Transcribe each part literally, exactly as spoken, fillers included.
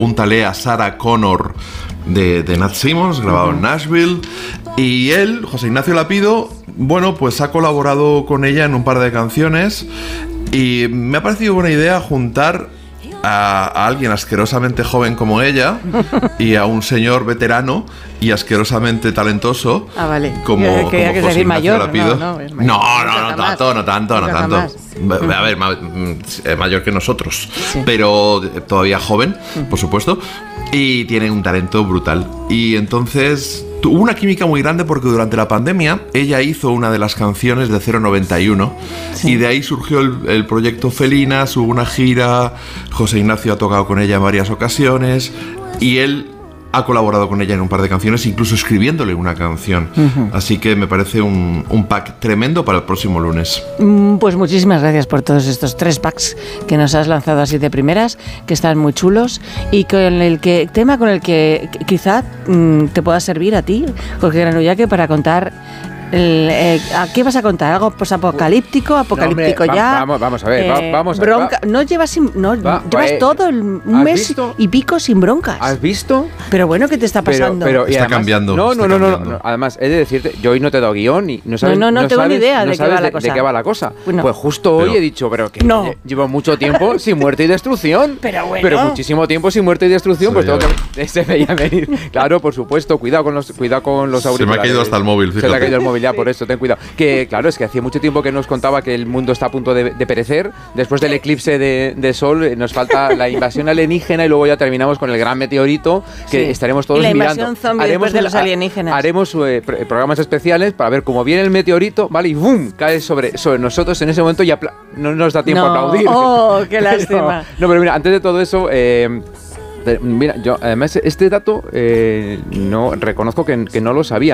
Pregúntale a Sarah Connor de, de Nat Simmons, grabado uh-huh. en Nashville. Y él, José Ignacio Lapido, bueno, pues ha colaborado con ella en un par de canciones. Y me ha parecido buena idea juntar a, a alguien asquerosamente joven como ella y a un señor veterano y asquerosamente talentoso ah, vale. como, que, que, como que José Ignacio mayor, Lapido. No, no, es mayor. no, no, no, no tanto, no tanto, no tanto. A ver, es mayor que nosotros, sí. pero todavía joven, por supuesto, y tiene un talento brutal. Y entonces hubo una química muy grande porque durante la pandemia ella hizo una de las canciones de cero noventa y uno sí. y de ahí surgió el, el proyecto Felinas, hubo una gira, José Ignacio ha tocado con ella en varias ocasiones y él ha colaborado con ella en un par de canciones, incluso escribiéndole una canción. Uh-huh. Así que me parece un, un pack tremendo para el próximo lunes. Pues muchísimas gracias por todos estos tres packs que nos has lanzado así de primeras, que están muy chulos y con el que tema con el que quizá mmm, te pueda servir a ti, Jorge Granullaque, para contar. El, eh, ¿A qué vas a contar? ¿Algo posapocalíptico? ¿Apocalíptico no, hombre, ya? Vamos, vamos a ver, eh, vamos a ver. Bronca, va. No llevas, sin, no, va, llevas va, todo el, un mes visto? y pico sin broncas. ¿Has visto? Pero bueno, ¿qué te está pasando? Pero, pero, está además, cambiando. No, está no, no, cambiando. no, no. Además, he de decirte, yo hoy no te he dado guión y no sabes, no, no, no, no tengo sabes, ni idea no de, qué va, de, la cosa. de qué va la cosa. Bueno, pues justo pero, hoy he dicho, pero que no. llevo mucho tiempo sin muerte y destrucción. Pero bueno. Pero muchísimo tiempo sin muerte y destrucción, pues tengo que se veía venir. Claro, por supuesto, cuidado con los cuidado con los auriculares. Se me ha caído hasta el móvil, fíjate. Se me ha caído el móvil ya, por eso, ten cuidado. Que claro, es que hacía mucho tiempo que nos contaba que el mundo está a punto de, de perecer. Después del eclipse de, de sol nos falta la invasión alienígena y luego ya terminamos con el gran meteorito que sí. estaremos todos y la mirando. Invasión zombie haremos de los alienígenas. Haremos eh, programas especiales para ver cómo viene el meteorito, ¿vale? Y ¡bum! Cae sobre, sobre nosotros en ese momento y apla- no nos da tiempo no. a aplaudir. ¡Oh, qué lástima! No, no, pero mira, antes de todo eso... Eh, Mira, yo además este dato eh, no reconozco que, que no lo sabía.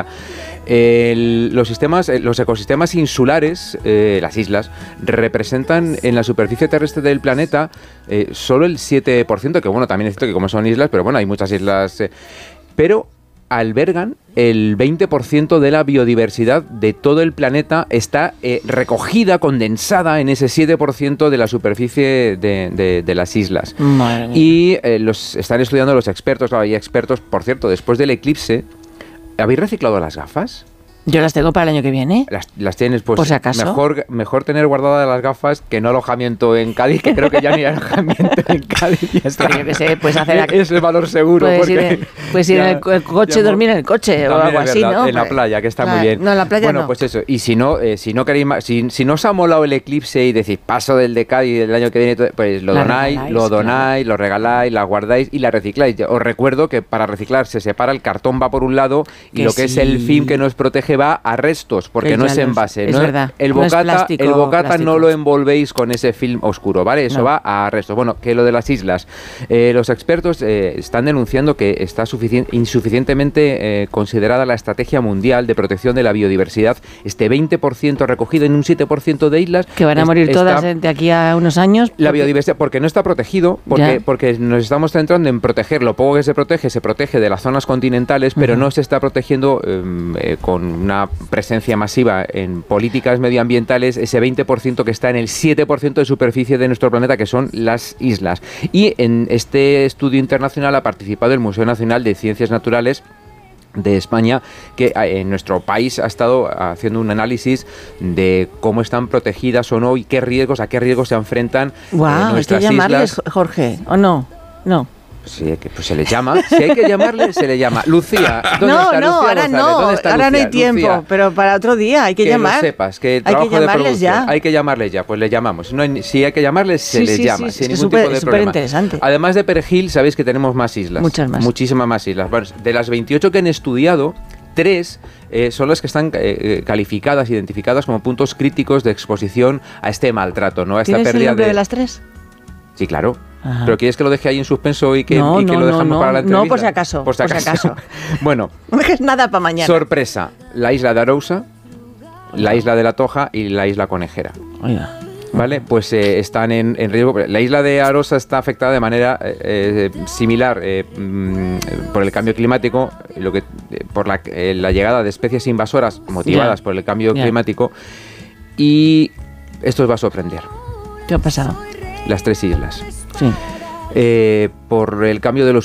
El, los sistemas, los ecosistemas insulares, eh, las islas, representan en la superficie terrestre del planeta eh, solo el siete por ciento, que bueno, también es cierto que como son islas, pero bueno, hay muchas islas, eh, pero albergan el veinte por ciento de la biodiversidad de todo el planeta, está eh, recogida, condensada en ese siete por ciento de la superficie de, de, de las islas. Madre mía. Y eh, los están estudiando los expertos, claro, hay expertos, por cierto, después del eclipse, ¿habéis reciclado las gafas? Yo las tengo para el año que viene. Las, las tienes, pues por si acaso. Mejor, mejor tener guardadas las gafas que no alojamiento en Cádiz, que creo que ya ni hay alojamiento en Cádiz. Ya está. Pero yo que sé, puedes hacer aquí. Es el valor seguro. Puedes porque ir, en, puedes ir ya, en el, el coche, dormir en el coche o algo así, verdad, ¿no? En la playa, que está claro, muy bien. No, en la playa bueno, no. pues eso. Y si no, eh, si no queréis más, si, si no os ha molado el eclipse y decís paso del de Cádiz del año que viene, pues lo la donáis, regaláis, lo donáis, claro. lo regaláis, la guardáis y la recicláis. Os recuerdo que para reciclar se separa, el cartón va por un lado y que lo que sí. es el film que nos protege va a restos, porque que no es envase. Es no, verdad. El no bocata, es plástico, el bocata plástico. no lo envolvéis con ese film oscuro, ¿vale? Eso no. va a restos. Bueno, que lo de las islas. Eh, los expertos eh, están denunciando que está suficien- insuficientemente eh, considerada la estrategia mundial de protección de la biodiversidad. Este veinte por ciento recogido en un siete por ciento de islas. Que van a morir está, todas de aquí a unos años. La biodiversidad, porque no está protegido, porque, porque nos estamos centrando en proteger. Lo poco que se protege, se protege de las zonas continentales, pero uh-huh. no se está protegiendo eh, eh, con una presencia masiva en políticas medioambientales, ese veinte por ciento que está en el siete por ciento de superficie de nuestro planeta, que son las islas. Y en este estudio internacional ha participado el Museo Nacional de Ciencias Naturales de España, que en nuestro país ha estado haciendo un análisis de cómo están protegidas o no y qué riesgos, a qué riesgos se enfrentan wow, eh, nuestras hay que llamarles, islas. Jorge, ¿o no? No. Sí, que pues se le llama, si hay que llamarle, se le llama. Lucía, ¿dónde no, está no, Lucía ahora González? no, ¿Dónde está ahora Lucía? no hay tiempo, Lucía, pero para otro día hay que, que llamar. Lo sepas, que el hay trabajo que llamarles de ya. Hay que llamarles ya, pues le llamamos. No hay, si hay que llamarles, se sí, les sí, llama, sí, sin es ningún super, tipo de super problema. Interesante. Además de Perejil, sabéis que tenemos más islas. Muchas más. Muchísimas más islas. Bueno, de las veintiocho que han estudiado, tres eh, son las que están eh, calificadas, identificadas como puntos críticos de exposición a este maltrato, ¿no? A esta ¿Tienes pérdida el nombre de... de las tres? Sí, claro. Ajá. ¿Pero quieres que lo deje ahí en suspenso y que, no, y que no, lo dejamos no, para la entrevista? No, por si acaso. Por si acaso. Por si acaso. Bueno. No dejes nada para mañana. Sorpresa. La isla de Arousa, la isla de la Toja y la isla Conejera. Oiga. ¿Vale? Pues eh, están en, en riesgo. La isla de Arousa está afectada de manera eh, similar eh, mm, por el cambio climático, lo que, eh, por la, eh, la llegada de especies invasoras motivadas yeah. por el cambio yeah. climático. Y esto os va a sorprender. ¿Qué ha pasado? Las tres islas. Sí. Eh, por el cambio de los